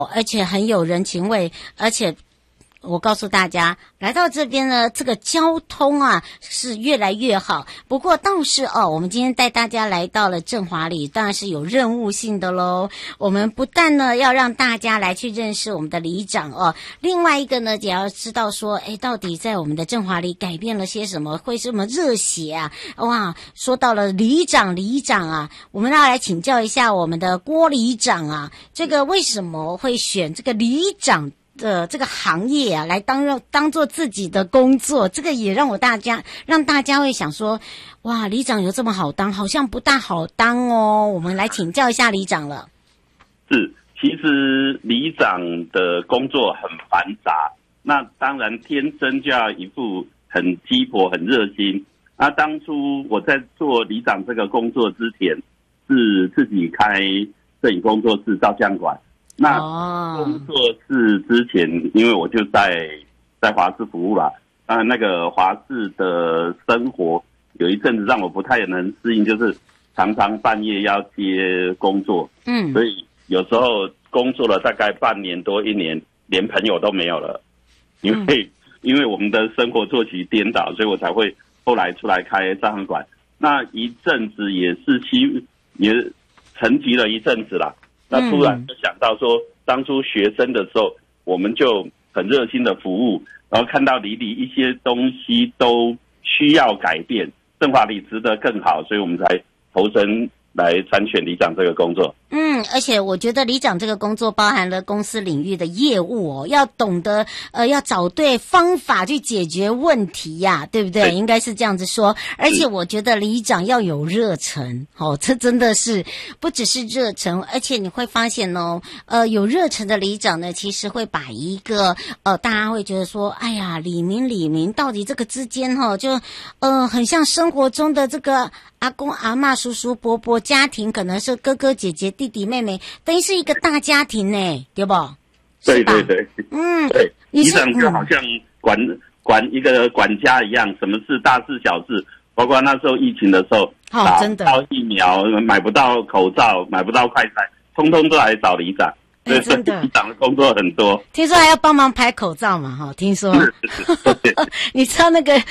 而且很有人情味，而且我告诉大家，来到这边呢，这个交通啊是越来越好。不过倒是我们今天带大家来到了振华里，当然是有任务性的咯。我们不但呢要让大家来去认识我们的里长另外一个呢也要知道说，到底在我们的振华里改变了些什么，会这么热血啊！哇，说到了里长啊，我们要来请教一下我们的郭里长啊，这个为什么会选这个里长的这个行业啊，来当做自己的工作，这个也让大家会想说，哇，里长有这么好当，好像不大好当哦。我们来请教一下里长了。 是，其实里长的工作很繁杂，那当然天生就要一副很鸡婆、很热心。那当初我在做里长这个工作之前，是自己开摄影工作室、照相馆。那工作室之前，因为我就在华视服务啦，那个华视的生活有一阵子让我不太能适应，就是常常半夜要接工作，所以有时候工作了大概半年多1年，连朋友都没有了，因为我们的生活作息颠倒，所以我才会后来出来开照相馆。那一阵子也沉寂了一阵子啦。那突然就想到说，当初学生的时候，我们就很热心的服务，然后看到里一些东西都需要改变，振华里值得更好，所以我们才投身来参选里长这个工作。 而且我觉得里长这个工作包含了公司领域的业务要懂得要找对方法去解决问题呀，对不对？应该是这样子说。而且我觉得里长要有热忱这真的是不只是热忱，而且你会发现有热忱的里长呢，其实会把一个大家会觉得说，哎呀，里民到底这个之间就很像生活中的这个阿公阿嬷、叔叔伯伯家庭，可能是哥哥姐姐弟弟妹妹，等于是一个大家庭呢，对不？ 对对对，对，里长就好像管一个管家一样，什么事大事小事，包括那时候疫情的时候， 真的打不到疫苗，买不到口罩，买不到快筛，通通都来找里长。 真的， 里长的工作很多。 听说还要帮忙拍口罩嘛，听说。你知道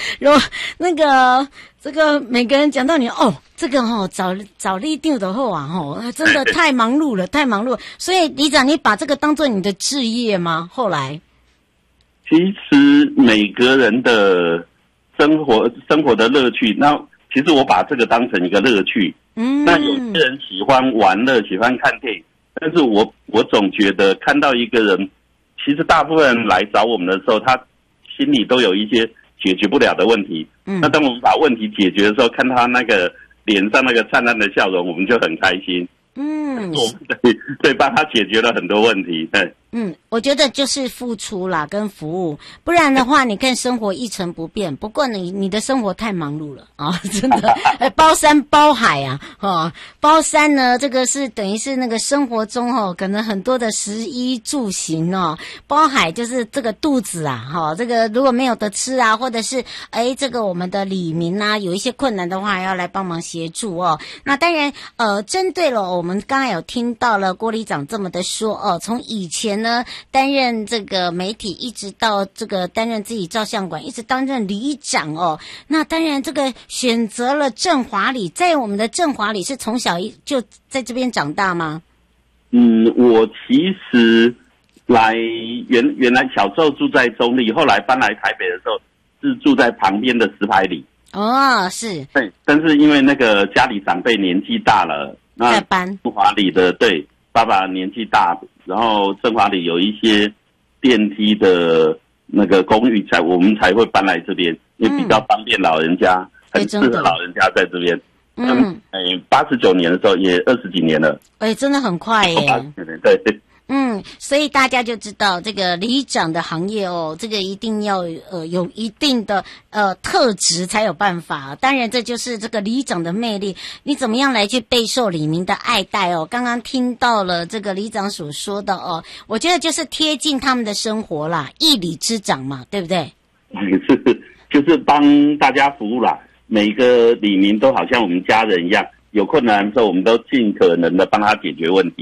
这个每个人讲到你这个找里长的话真的太忙碌了，太忙碌了。所以里长，你把这个当做你的志业吗？后来， 其实每个人的生活的乐趣，那其实我把这个当成一个乐趣。那有些人喜欢玩乐，喜欢看电影。但是我总觉得看到一个人，其实大部分人来找我们的时候，他心里都有一些解决不了的问题。那当我们把问题解决的时候，看他那个脸上那个灿烂的笑容，我们就很开心。对，帮他解决了很多问题。 我觉得就是付出啦，跟服务，不然的话，你看生活一成不变。不过你的生活太忙碌了真的，包山包海啊，包山呢，这个是等于是那个生活中可能很多的食衣住行包海就是这个肚子这个如果没有得吃或者是这个我们的里民有一些困难的话，要来帮忙协助那当然针对了我们刚才有听到了郭里长这么的说从以前呢担任这个媒体，一直到这个担任自己照相馆，一直担任里长那当然这个选择了振华里，在我们的振华里是从小就在这边长大吗？ 我其实原来小时候住在中立，后来搬来台北的时候是住在旁边的石牌里。 是。 对，但是因为那个家里长辈年纪大了，那振华里的爸爸年纪大，然后振华里有一些电梯的那个公寓我们才会搬来这边，因为比较方便老人家，很适合老人家在这边。89年的时候也20几年了。 真的很快耶。 对。 所以大家就知道这个里长的行业这个一定要有一定的特质才有办法。当然这就是这个里长的魅力，你怎么样来去备受里民的爱戴刚刚听到了这个里长所说的我觉得就是贴近他们的生活啦，一里之长嘛，对不对？ 就是帮大家服务啦，每个里民都好像我们家人一样，有困难的时候我们都尽可能的帮他解决问题。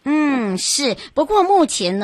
是。不过目前呢